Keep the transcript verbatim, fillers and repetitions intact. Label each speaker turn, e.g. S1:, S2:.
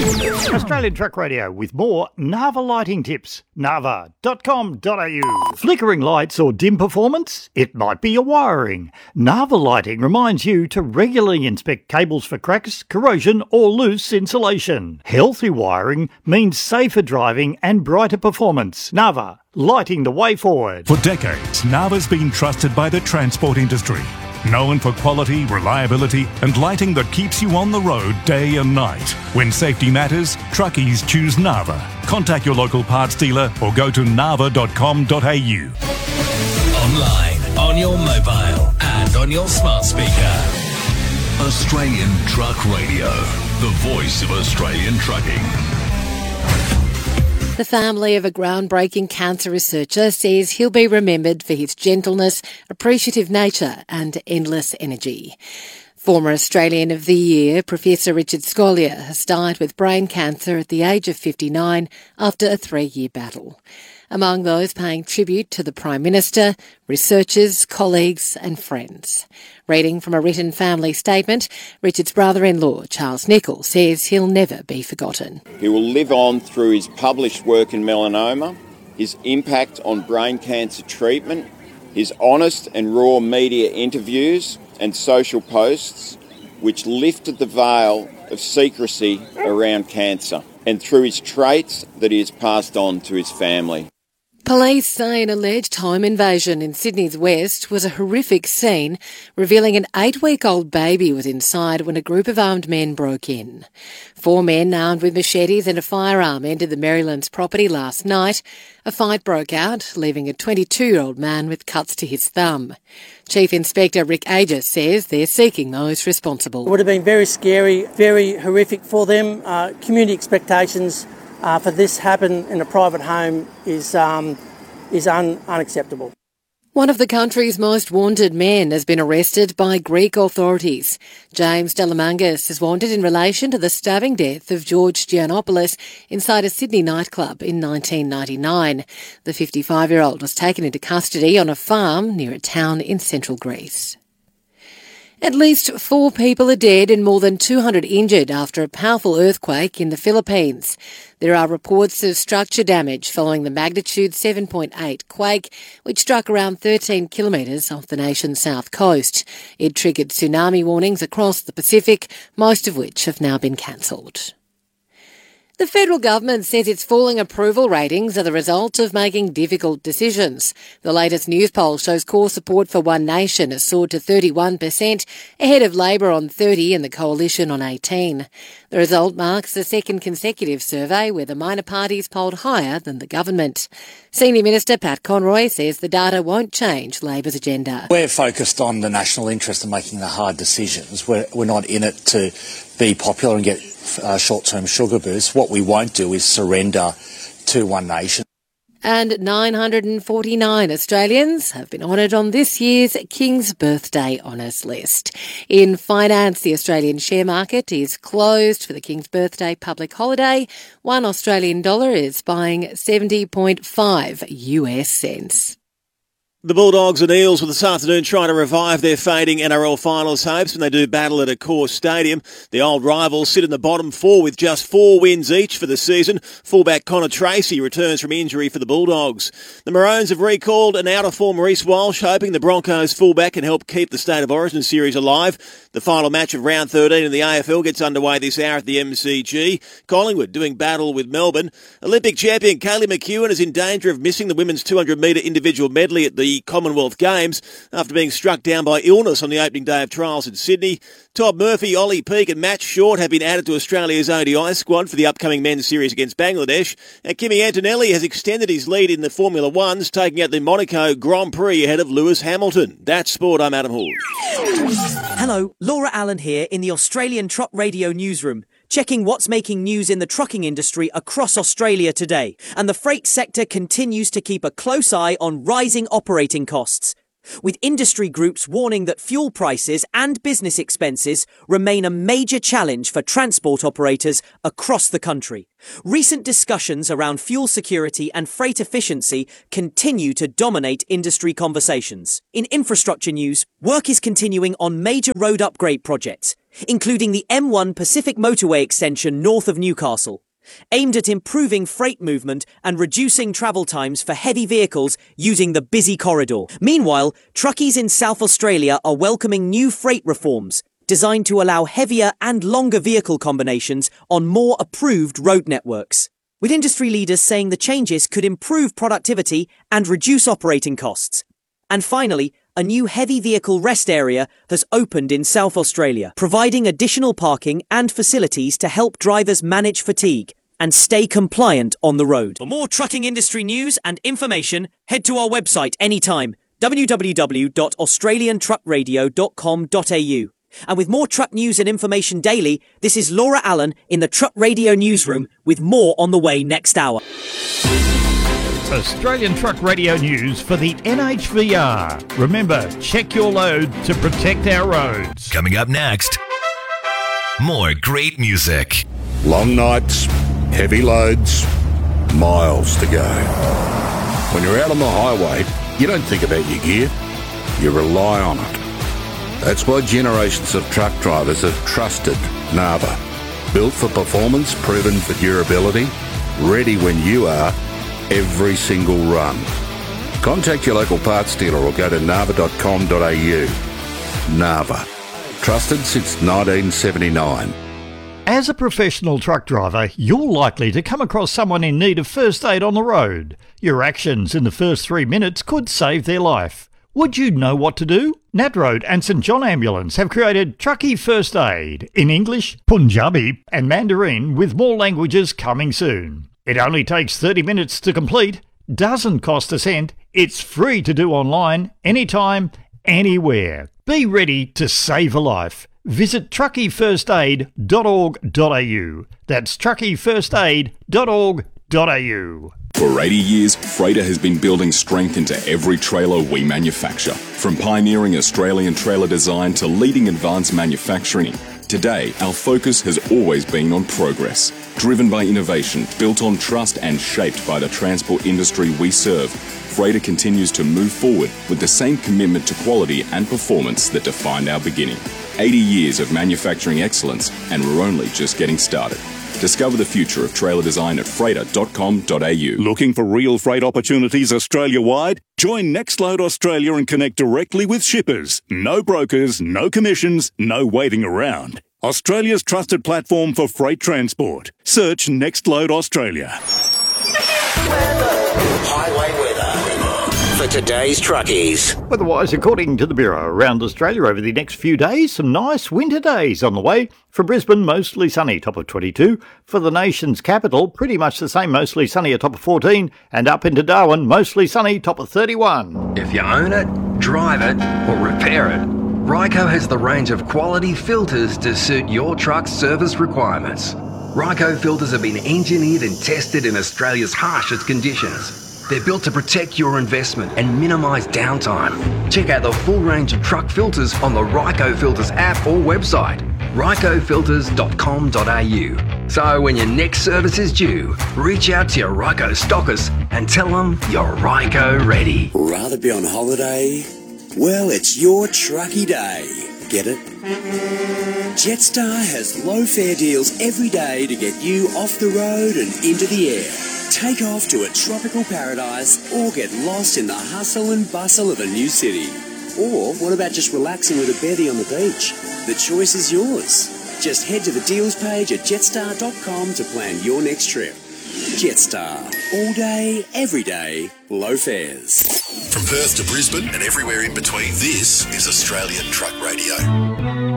S1: Australian Truck Radio with more Narva lighting tips. narva dot com dot a u. Flickering lights or dim performance? It might be your wiring. Narva Lighting reminds you to regularly inspect cables for cracks, corrosion or loose insulation. Healthy wiring means safer driving and brighter performance. Narva, lighting the way forward.
S2: For decades, Narva's been trusted by the transport industry. Known for quality, reliability and lighting that keeps you on the road day and night. When safety matters, truckies choose Narva. Contact your local parts dealer or go to narva dot com dot a u.
S3: Online, on your mobile and on your smart speaker.
S4: Australian Truck Radio, the voice of Australian trucking.
S5: The family of a groundbreaking cancer researcher says he'll be remembered for his gentleness, appreciative nature and endless energy. Former Australian of the Year, Professor Richard Scolyer, has died with brain cancer at the age of fifty-nine after a three-year battle. Among those paying tribute to the Prime Minister, researchers, colleagues and friends. Reading from a written family statement, Richard's brother-in-law, Charles Nicholl, says he'll never be forgotten.
S6: He will live on through his published work in melanoma, his impact on brain cancer treatment, his honest and raw media interviews and social posts which lifted the veil of secrecy around cancer, and through his traits that he has passed on to his family.
S5: Police say an alleged home invasion in Sydney's West was a horrific scene, revealing an eight-week-old baby was inside when a group of armed men broke in. Four men armed with machetes and a firearm entered the Marylands property last night. A fight broke out, leaving a twenty-two-year-old man with cuts to his thumb. Chief Inspector Rick Aegis says they're seeking those responsible.
S7: It would have been very scary, very horrific for them. Uh, community expectations Uh, for this happen in a private home is um, is un- unacceptable.
S5: One of the country's most wanted men has been arrested by Greek authorities. James Delamangas is wanted in relation to the stabbing death of George Giannopoulos inside a Sydney nightclub in nineteen ninety-nine. The fifty-five-year-old was taken into custody on a farm near a town in central Greece. At least four people are dead and more than two hundred injured after a powerful earthquake in the Philippines. There are reports of structure damage following the magnitude seven point eight quake, which struck around thirteen kilometres off the nation's south coast. It triggered tsunami warnings across the Pacific, most of which have now been cancelled. The federal government says its falling approval ratings are the result of making difficult decisions. The latest news poll shows core support for One Nation has soared to thirty-one percent, ahead of Labor on thirty and the Coalition on eighteen. The result marks the second consecutive survey where the minor parties polled higher than the government. Senior Minister Pat Conroy says the data won't change Labor's agenda.
S8: We're focused on the national interest and making the hard decisions. We're, we're not in it to be popular and get Uh, short-term sugar boosts. What we won't do is surrender to One Nation.
S5: And nine hundred forty-nine Australians have been honoured on this year's King's Birthday Honours list. In finance, the Australian share market is closed for the King's Birthday public holiday. One Australian dollar is buying seventy point five U S cents.
S9: The Bulldogs and Eels will this afternoon trying to revive their fading N R L finals hopes when they do battle at Accor Stadium. The old rivals sit in the bottom four with just four wins each for the season. Fullback Connor Tracy returns from injury for the Bulldogs. The Maroons have recalled an out-of-form Reece Walsh, hoping the Broncos fullback can help keep the State of Origin series alive. The final match of round thirteen in the A F L gets underway this hour at the M C G. Collingwood doing battle with Melbourne. Olympic champion Kaylee McEwen is in danger of missing the women's two hundred metre individual medley at the Commonwealth Games after being struck down by illness on the opening day of trials in Sydney. Todd Murphy, Ollie Peake and Matt Short have been added to Australia's O D I squad for the upcoming men's series against Bangladesh. And Kimi Antonelli has extended his lead in the Formula Ones, taking out the Monaco Grand Prix ahead of Lewis Hamilton. That's sport. I'm Adam Hall.
S10: Hello, Laura Allen here in the Australian Truck Radio newsroom, checking what's making news in the trucking industry across Australia today. And the freight sector continues to keep a close eye on rising operating costs, with industry groups warning that fuel prices and business expenses remain a major challenge for transport operators across the country. Recent discussions around fuel security and freight efficiency continue to dominate industry conversations. In infrastructure news, work is continuing on major road upgrade projects. including the M one Pacific Motorway extension north of Newcastle, aimed at improving freight movement and reducing travel times for heavy vehicles using the busy corridor. Meanwhile, truckies in South Australia are welcoming new freight reforms designed to allow heavier and longer vehicle combinations on more approved road networks, with industry leaders saying the changes could improve productivity and reduce operating costs. And finally, a new heavy vehicle rest area has opened in South Australia, providing additional parking and facilities to help drivers manage fatigue and stay compliant on the road. For more trucking industry news and information, head to our website anytime, w w w dot australian truck radio dot com dot a u. And with more truck news and information daily, this is Laura Allen in the Truck Radio Newsroom with more on the way next hour.
S1: Australian Truck Radio News for the N H V R. Remember, check your load to protect our roads.
S3: Coming up next, more great music.
S11: Long nights, heavy loads, miles to go. When you're out on the highway, you don't think about your gear, you rely on it. That's why generations of truck drivers have trusted Narva. Built for performance, proven for durability, ready when you are, every single run. Contact your local parts dealer or go to narva dot com dot a u. Narva. Trusted since nineteen seventy-nine.
S1: As a professional truck driver, you're likely to come across someone in need of first aid on the road. Your actions in the first three minutes could save their life. Would you know what to do? Nat Road and St John Ambulance have created Truckie First Aid in English, Punjabi and Mandarin, with more languages coming soon. It only takes thirty minutes to complete, doesn't cost a cent, it's free to do online, anytime, anywhere. Be ready to save a life. Visit truckie first aid dot org dot a u. That's truckie first aid dot org dot a u.
S12: For eighty years, Freighter has been building strength into every trailer we manufacture. From pioneering Australian trailer design to leading advanced manufacturing, today our focus has always been on progress. Driven by innovation, built on trust and shaped by the transport industry we serve, Freighter continues to move forward with the same commitment to quality and performance that defined our beginning. eighty years of manufacturing excellence, and we're only just getting started. Discover the future of trailer design at freighter dot com dot a u.
S2: Looking for real freight opportunities Australia-wide? Join Nextload Australia and connect directly with shippers. No brokers, no commissions, no waiting around. Australia's trusted platform for freight transport. Search Nextload Australia.
S13: Highway weather for today's truckies.
S1: Weather-wise, according to the Bureau, around Australia over the next few days, some nice winter days on the way. For Brisbane, mostly sunny, top of twenty-two. For the nation's capital, pretty much the same, mostly sunny, a top of fourteen. And up into Darwin, mostly sunny, top of thirty-one.
S14: If you own it, drive it, or repair it, Ryco has the range of quality filters to suit your truck's service requirements. Ryco filters have been engineered and tested in Australia's harshest conditions. They're built to protect your investment and minimise downtime. Check out the full range of truck filters on the Ryco Filters app or website, ryco filters dot com dot a u. So when your next service is due, reach out to your Ryco stockist and tell them you're Ryco ready.
S13: Rather be on holiday? Well, it's your truckie day. Get it? Jetstar has low fare deals every day to get you off the road and into the air. Take off to a tropical paradise or get lost in the hustle and bustle of a new city. Or what about just relaxing with a bevy on the beach? The choice is yours. Just head to the deals page at jetstar dot com to plan your next trip. Jetstar. All day, every day, low fares.
S4: From Perth to Brisbane and everywhere in between, this is Australian Truck Radio.